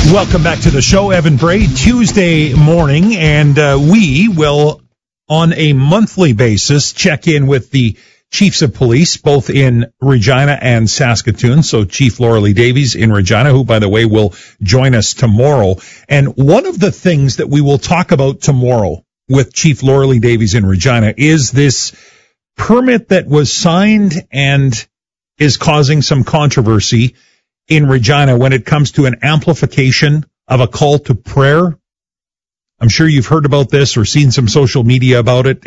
Welcome back to the show, Evan Bray, Tuesday morning, and we will, on a monthly basis, check in with the chiefs of police, both in Regina and Saskatoon. So Chief Laura Lee Davies in Regina, who, by the way, will join us tomorrow. And one of the things that we will talk about tomorrow with Chief Laura Lee Davies in Regina is this permit that was signed and is causing some controversy in Regina when it comes to an amplification of a call to prayer. I'm sure you've heard about this or seen some social media about it.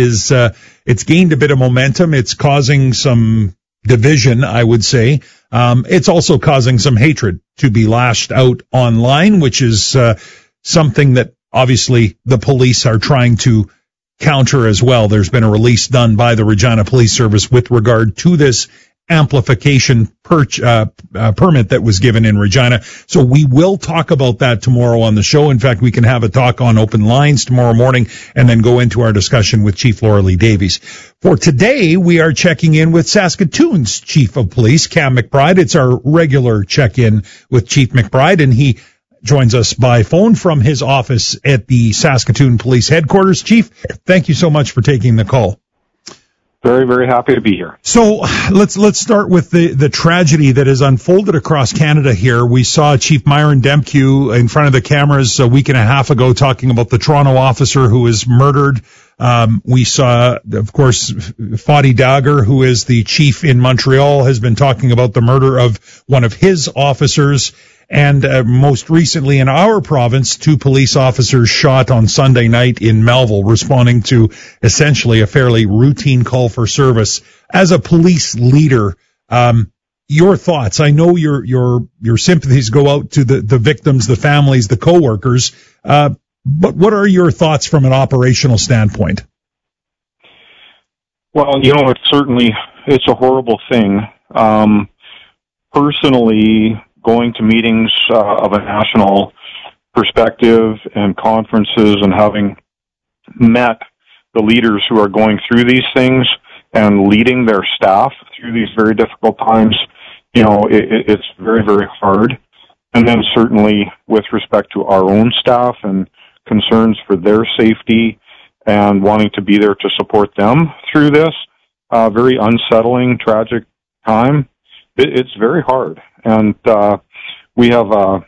It's gained a bit of momentum. It's causing some division, I would say. It's also causing some hatred to be lashed out online, which is something that obviously the police are trying to counter as well. There's been a release done by the Regina Police Service with regard to this amplification permit that was given in Regina. So we will talk about that tomorrow on the show. In fact, we can have a talk on open lines tomorrow morning and then go into our discussion with Chief Laura Lee Davies. For today, we are checking in with Saskatoon's Chief of Police, Cam McBride. It's our regular check-in with Chief McBride, and he joins us by phone from his office at the Saskatoon Police Headquarters. Chief, thank you so much for taking the call. Very, very happy to be here. So let's start with the tragedy that has unfolded across Canada here. We saw Chief Myron Demkiw in front of the cameras a week and a half ago talking about the Toronto officer who was murdered. We saw, of course, Fadi Dagger, who is the chief in Montreal, has been talking about the murder of one of his officers. And most recently in our province, 2 police officers shot on Sunday night in Melville, responding to essentially a fairly routine call for service. As a police leader, your thoughts? I know your sympathies go out to the victims, the families, the coworkers. But what are your thoughts from an operational standpoint? Well, it's a horrible thing. Personally, going to meetings of a national perspective and conferences and having met the leaders who are going through these things and leading their staff through these very difficult times, it's very, very hard. And then certainly with respect to our own staff and concerns for their safety and wanting to be there to support them through this very unsettling, tragic time, it's very hard. And we have a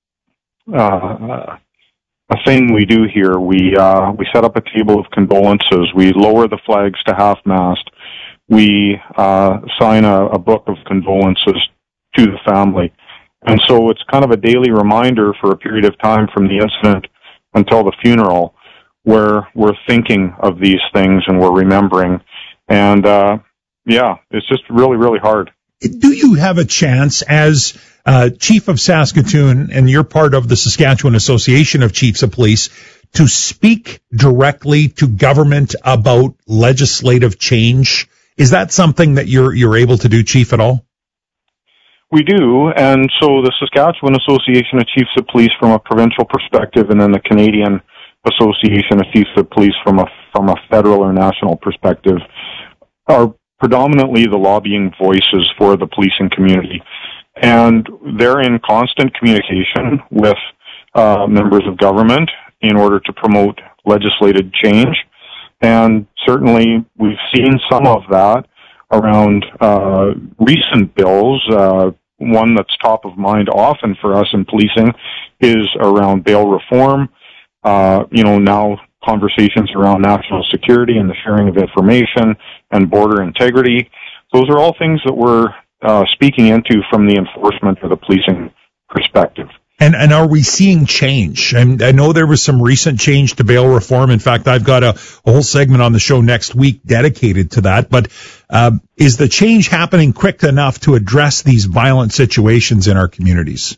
thing we do here. We set up a table of condolences. We lower the flags to half-mast. We sign a book of condolences to the family. And so it's kind of a daily reminder for a period of time from the incident until the funeral where we're thinking of these things and we're remembering. And, it's just really, really hard. Do you have a chance as Chief of Saskatoon, and you're part of the Saskatchewan Association of Chiefs of Police, to speak directly to government about legislative change? Is that something that you're able to do, Chief, at all? We do, and so the Saskatchewan Association of Chiefs of Police from a provincial perspective, and then the Canadian Association of Chiefs of Police from a federal or national perspective are predominantly the lobbying voices for the policing community. And they're in constant communication with members of government in order to promote legislative change. And certainly we've seen some of that around recent bills. One that's top of mind often for us in policing is around bail reform. Now conversations around national security and the sharing of information and border integrity. Those are all things that we're speaking into from the enforcement or the policing perspective. And are we seeing change? And I know there was some recent change to bail reform. In fact, I've got a whole segment on the show next week dedicated to that. But is the change happening quick enough to address these violent situations in our communities?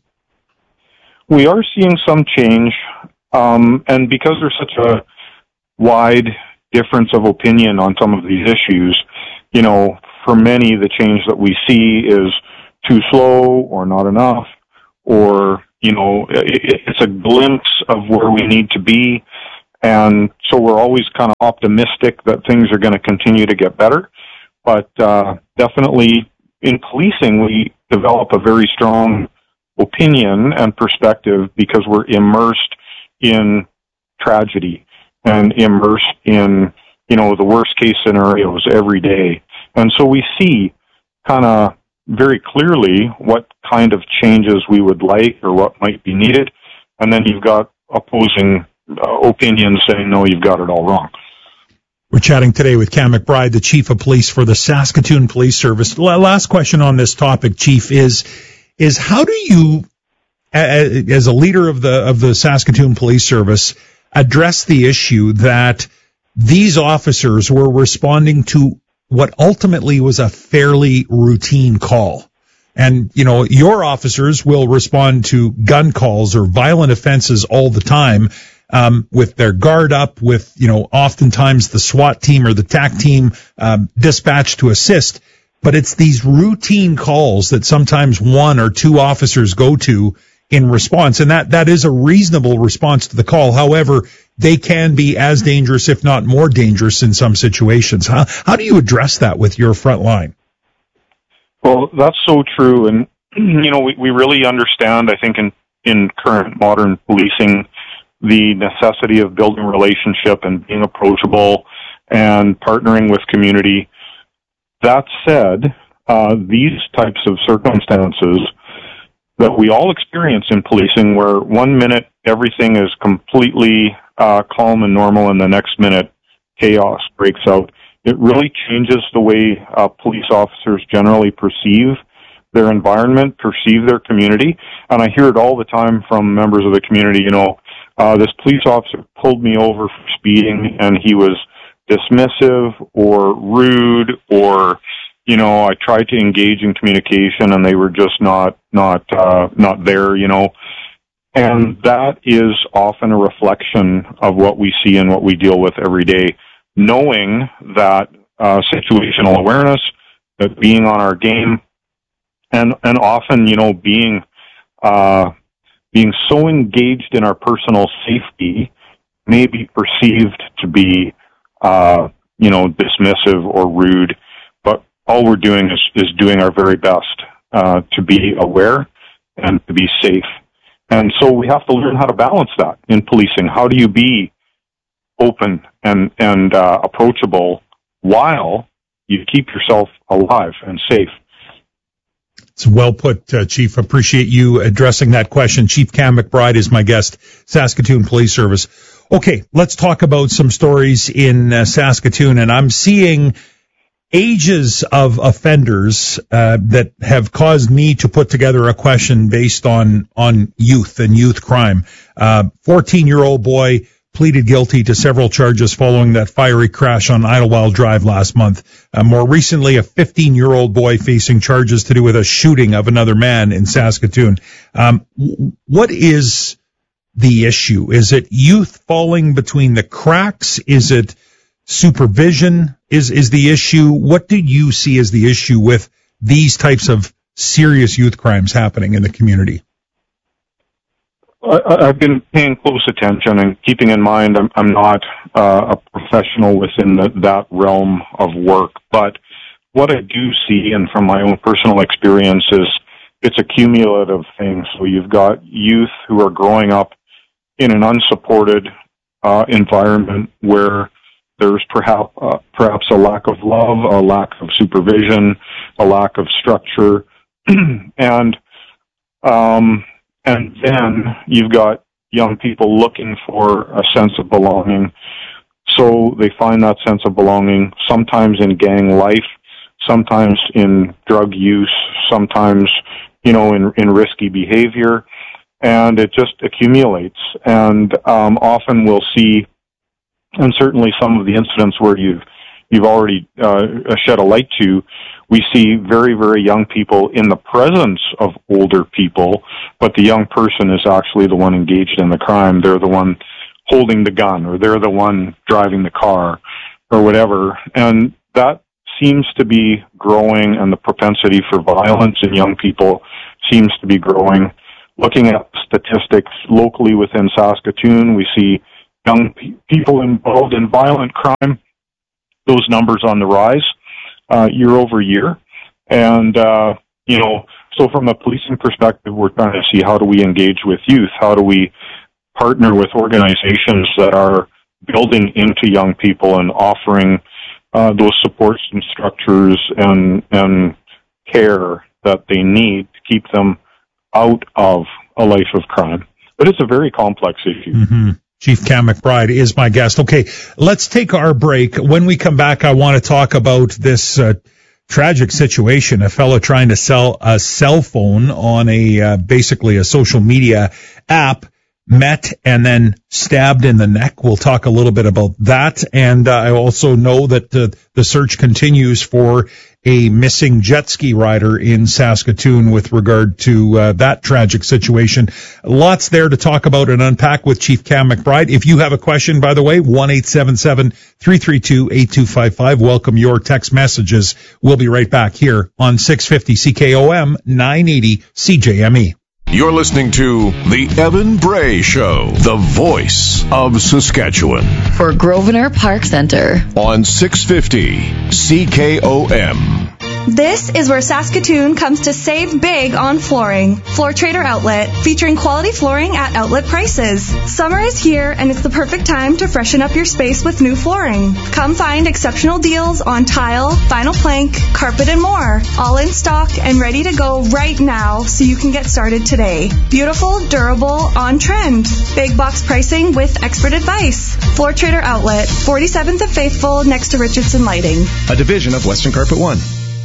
We are seeing some change. And because there's such a wide difference of opinion on some of these issues, for many, the change that we see is too slow or not enough, or, it's a glimpse of where we need to be. And so we're always kind of optimistic that things are going to continue to get better. But definitely in policing, we develop a very strong opinion and perspective because we're immersed in tragedy and immersed in, the worst case scenarios every day. And so we see kind of very clearly what kind of changes we would like or what might be needed. And then you've got opposing opinions saying, no, you've got it all wrong. We're chatting today with Cam McBride, the Chief of Police for the Saskatoon Police Service. Last question on this topic, Chief, is how do you, as a leader of the Saskatoon Police Service, address the issue that these officers were responding to what ultimately was a fairly routine call? And, your officers will respond to gun calls or violent offenses all the time, with their guard up, with, oftentimes the SWAT team or the TAC team, dispatched to assist. But it's these routine calls that sometimes one or two officers go to in response. And that is a reasonable response to the call. However, they can be as dangerous, if not more dangerous in some situations. How do you address that with your front line? Well, that's so true. And, we really understand, I think, in current modern policing, the necessity of building relationship and being approachable and partnering with community. That said, these types of circumstances that we all experience in policing, where 1 minute everything is completely calm and normal and the next minute chaos breaks out, it really changes the way police officers generally perceive their environment, perceive their community. And I hear it all the time from members of the community, this police officer pulled me over for speeding and he was dismissive or rude, or, I tried to engage in communication and they were just not there, And that is often a reflection of what we see and what we deal with every day. Knowing that situational awareness, that being on our game, and often, being so engaged in our personal safety may be perceived to be, dismissive or rude, but all we're doing is doing our very best to be aware and to be safe. And so we have to learn how to balance that in policing. How do you be open and approachable while you keep yourself alive and safe? It's well put, Chief. Appreciate you addressing that question. Chief Cam McBride is my guest, Saskatoon Police Service. Okay, let's talk about some stories in Saskatoon, and I'm seeing ages of offenders that have caused me to put together a question based on youth and youth crime. 14-year-old boy pleaded guilty to several charges following that fiery crash on Idlewild Drive last month. More recently, a 15-year-old boy facing charges to do with a shooting of another man in Saskatoon. What is the issue? Is it youth falling between the cracks? Is it supervision? Is the issue? What do you see as the issue with these types of serious youth crimes happening in the community? I've been paying close attention and keeping in mind I'm not a professional within that realm of work, but what I do see, and from my own personal experience, is it's a cumulative thing. So you've got youth who are growing up in an unsupported environment where there's perhaps a lack of love, a lack of supervision, a lack of structure, and then you've got young people looking for a sense of belonging. So they find that sense of belonging sometimes in gang life, sometimes in drug use, sometimes, in risky behavior, and it just accumulates. And often we'll see, and certainly some of the incidents where you've already shed a light to, we see very, very young people in the presence of older people, but the young person is actually the one engaged in the crime. They're the one holding the gun, or they're the one driving the car, or whatever. And that seems to be growing, and the propensity for violence in young people seems to be growing. Looking at statistics locally within Saskatoon, we see young people involved in violent crime, those numbers on the rise year over year. And, So from a policing perspective, we're trying to see how do we engage with youth? How do we partner with organizations that are building into young people and offering those supports and structures and care that they need to keep them out of a life of crime. But it's a very complex issue. Mm-hmm. Chief Cam McBride is my guest. Okay, let's take our break. When we come back, I want to talk about this tragic situation. A fellow trying to sell a cell phone on basically a social media app, met and then stabbed in the neck. We'll talk a little bit about that. And I also know that the search continues for a missing jet ski rider in Saskatoon with regard to that tragic situation. Lots there to talk about and unpack with Chief Cam McBride. If you have a question, by the way, 1-877-332-8255. Welcome your text messages. We'll be right back here on 650 CKOM 980 CJME. You're listening to The Evan Bray Show, the voice of Saskatchewan. For Grosvenor Park Centre. On 650 CKOM. This is where Saskatoon comes to save big on flooring. Floor Trader Outlet, featuring quality flooring at outlet prices. Summer is here, and it's the perfect time to freshen up your space with new flooring. Come find exceptional deals on tile, vinyl plank, carpet, and more. All in stock and ready to go right now, so you can get started today. Beautiful, durable, on trend. Big box pricing with expert advice. Floor Trader Outlet, 47th and Faithful, next to Richardson Lighting. A division of Western Carpet One.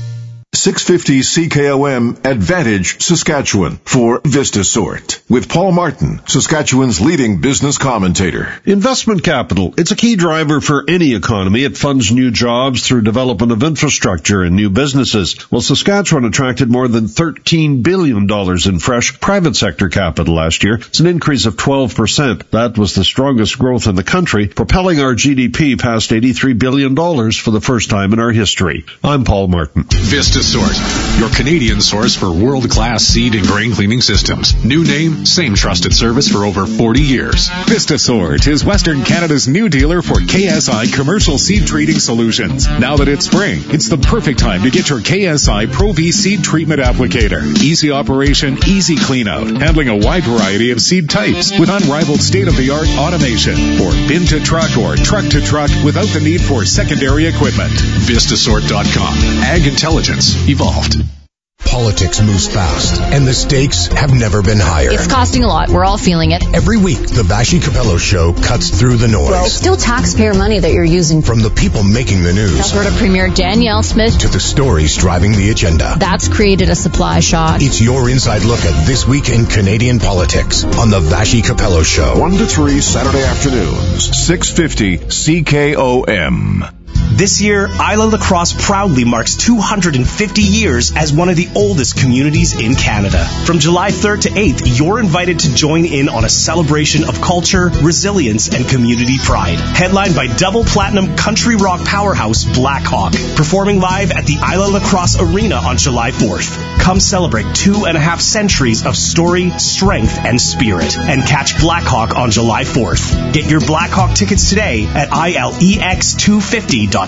650 CKOM Advantage Saskatchewan for VistaSort with Paul Martin, Saskatchewan's leading business commentator. Investment capital. It's a key driver for any economy. It funds new jobs through development of infrastructure and new businesses. Well, Saskatchewan attracted more than $13 billion in fresh private sector capital last year. It's an increase of 12%. That was the strongest growth in the country, propelling our GDP past $83 billion for the first time in our history. I'm Paul Martin. VistaSort, your Canadian source for world-class seed and grain cleaning systems. New name, same trusted service for over 40 years. VistaSort is Western Canada's new dealer for KSI commercial seed treating solutions. Now that it's spring, it's the perfect time to get your KSI Pro V seed treatment applicator. Easy operation, easy clean out, handling a wide variety of seed types with unrivaled state-of-the-art automation for bin to truck or truck to truck without the need for secondary equipment. Vistasort.com. Ag intelligence evolved. Politics moves fast, and the stakes have never been higher. It's costing a lot. We're all feeling it. Every week, the Vashi Capello Show cuts through the noise. Well, it's still taxpayer money that you're using. From the people making the news. Alberta Premier Danielle Smith. To the stories driving the agenda. That's created a supply shock. It's your inside look at this week in Canadian politics on the Vashi Capello Show. 1 to 3 Saturday afternoons, 650 CKOM. This year, Isla Lacrosse proudly marks 250 years as one of the oldest communities in Canada. From July 3rd to 8th, you're invited to join in on a celebration of culture, resilience, and community pride. Headlined by double platinum country rock powerhouse Blackhawk, performing live at the Isla Lacrosse Arena on July 4th. Come celebrate 2.5 centuries of story, strength, and spirit, and catch Blackhawk on July 4th. Get your Blackhawk tickets today at ILEX250.ca.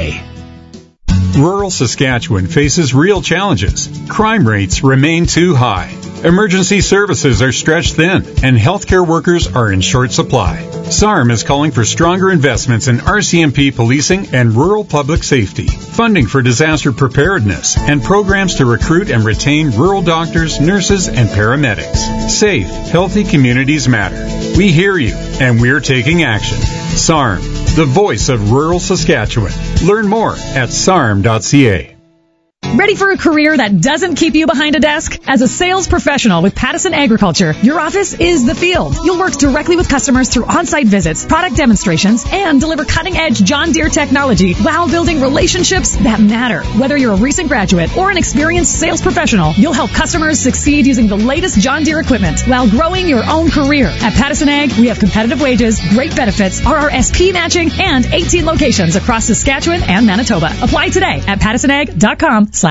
Rural Saskatchewan faces real challenges. Crime rates remain too high. Emergency services are stretched thin, and healthcare workers are in short supply. SARM is calling for stronger investments in RCMP policing and rural public safety, funding for disaster preparedness, and programs to recruit and retain rural doctors, nurses, and paramedics. Safe, healthy communities matter. We hear you, and we're taking action. SARM, the voice of rural Saskatchewan. Learn more at sarm.ca. Ready for a career that doesn't keep you behind a desk? As a sales professional with Pattison Agriculture, your office is the field. You'll work directly with customers through on-site visits, product demonstrations, and deliver cutting-edge John Deere technology while building relationships that matter. Whether you're a recent graduate or an experienced sales professional, you'll help customers succeed using the latest John Deere equipment while growing your own career. At Pattison Ag, we have competitive wages, great benefits, RRSP matching, and 18 locations across Saskatchewan and Manitoba. Apply today at pattisonag.com/careers.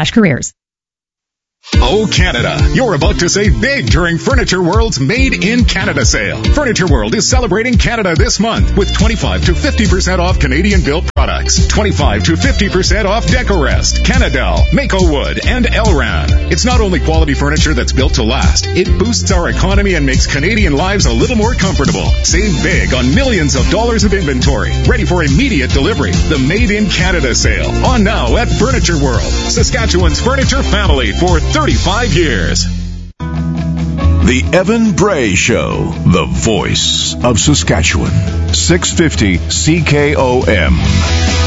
Oh, Canada. You're about to save big during Furniture World's Made in Canada sale. Furniture World is celebrating Canada this month with 25 to 50% off Canadian-built products. products. 25 to 50% off Decorest, Canadel, Mako-Wood, and Elran. It's not only quality furniture that's built to last, it boosts our economy and makes Canadian lives a little more comfortable. Save big on millions of dollars of inventory, ready for immediate delivery. The Made in Canada sale, on now at Furniture World, Saskatchewan's furniture family for 35 years. The Evan Bray Show, the voice of Saskatchewan. 650 CKOM.